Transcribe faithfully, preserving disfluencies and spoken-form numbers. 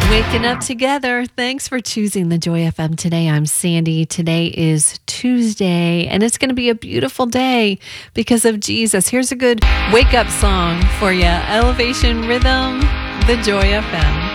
Waking up together. Thanks for choosing the Joy F M today. I'm Sandy. Today is Tuesday, and it's going to be a beautiful day because of Jesus. Here's a good wake up song for you. Elevation Rhythm, the Joy F M.